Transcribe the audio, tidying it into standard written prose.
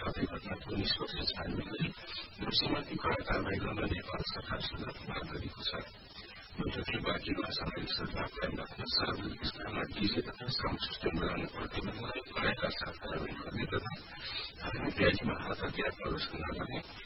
साथै घटनाको निष्पक्ष छानबिन गरी दोषीमाथि कड़ा कारवाही गर्न नेपाल सरकारसँग माग गरेको छ। बैठकले बाँकीमा सामाजिक सद्भाव कायम राख्न सार्वजनिक स्थानमा डीजे तथा साउन्ड सिस्टम लगाउनु पर्दैनलाई कडाइका साथ कारवाही गर्ने तथा धार्मिक र्यालीमा हताहत प्रदर्शन नगर्ने